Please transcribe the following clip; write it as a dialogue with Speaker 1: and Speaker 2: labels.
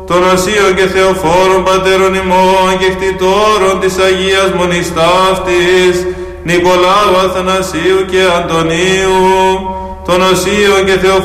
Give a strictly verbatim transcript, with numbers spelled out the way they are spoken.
Speaker 1: των Οσίων και Θεοφόρων πατέρων ημών και κτητόρων της Αγίας Μονής ταύτης, Νικολάου, Αθανασίου και Αντωνίου, των Οσίων και Θεοφόρων